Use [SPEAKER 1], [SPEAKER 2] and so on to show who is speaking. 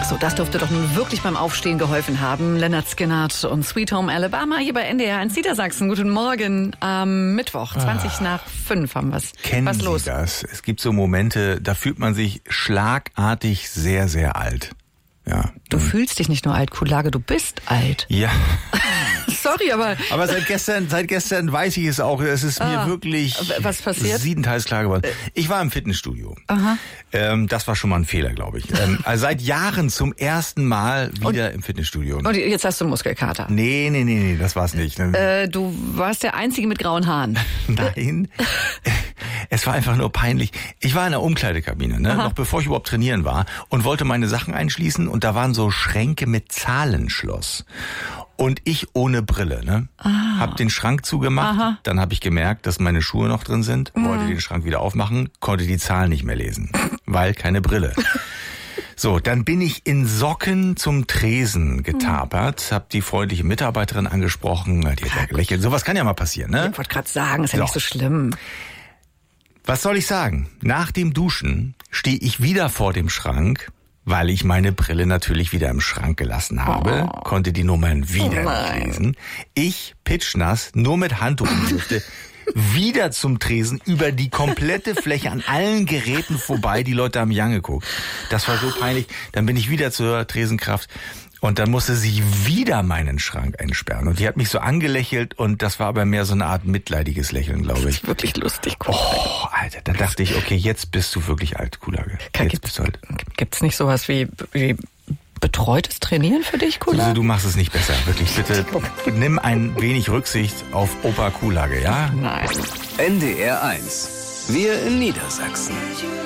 [SPEAKER 1] So, das dürfte doch nun wirklich beim Aufstehen geholfen haben. Lynyrd Skynyrd und Sweet Home Alabama hier bei NDR 1 Niedersachsen. Guten Morgen am Mittwoch, 5:20 haben wir's.
[SPEAKER 2] Kennen
[SPEAKER 1] Was los?
[SPEAKER 2] Sie das? Es gibt so Momente, da fühlt man sich schlagartig sehr, sehr alt. Ja.
[SPEAKER 1] Du fühlst dich nicht nur alt, Kuhlage, du bist alt.
[SPEAKER 2] Ja.
[SPEAKER 1] Sorry, aber
[SPEAKER 2] seit gestern weiß ich es auch. Es ist mir wirklich
[SPEAKER 1] was passiert?
[SPEAKER 2] siebenteils klar geworden. Ich war im Fitnessstudio.
[SPEAKER 1] Aha.
[SPEAKER 2] Das war schon mal ein Fehler, glaube ich. Also seit Jahren zum ersten Mal wieder im Fitnessstudio.
[SPEAKER 1] Und jetzt hast du Muskelkater.
[SPEAKER 2] Nee, das war's nicht.
[SPEAKER 1] Du warst der Einzige mit grauen Haaren.
[SPEAKER 2] Nein. Es war einfach nur peinlich. Ich war in der Umkleidekabine, noch bevor ich überhaupt trainieren war, und wollte meine Sachen einschließen, und da waren so Schränke mit Zahlenschloss. Und ich ohne Brille, hab den Schrank zugemacht, dann habe ich gemerkt, dass meine Schuhe noch drin sind, wollte den Schrank wieder aufmachen, konnte die Zahlen nicht mehr lesen, weil keine Brille. So, dann bin ich in Socken zum Tresen getapert, hab die freundliche Mitarbeiterin angesprochen, die hat ja gelächelt. Sowas kann ja mal passieren, ne?
[SPEAKER 1] Ich wollte gerade sagen, ist ja nicht so schlimm.
[SPEAKER 2] Was soll ich sagen? Nach dem Duschen stehe ich wieder vor dem Schrank, weil ich meine Brille natürlich wieder im Schrank gelassen habe, konnte die Nummern wieder nicht lesen. Ich, pitschnass, nur mit Handtuch in die Hüfte, wieder zum Tresen, über die komplette Fläche, an allen Geräten vorbei. Die Leute haben mich angeguckt. Das war so peinlich. Dann bin ich wieder zur Tresenkraft. Und dann musste sie wieder meinen Schrank einsperren. Und die hat mich so angelächelt, und das war aber mehr so eine Art mitleidiges Lächeln, glaube ich.
[SPEAKER 1] Das ist wirklich lustig.
[SPEAKER 2] Oh, Alter, da dachte ich, okay, jetzt bist du wirklich alt, Kuhlage.
[SPEAKER 1] Gibt's nicht sowas wie betreutes Trainieren für dich, Kuhlage?
[SPEAKER 2] Also, du machst es nicht besser, wirklich. Bitte nimm ein wenig Rücksicht auf Opa Kuhlage, ja?
[SPEAKER 1] Nein.
[SPEAKER 3] NDR 1. Wir in Niedersachsen.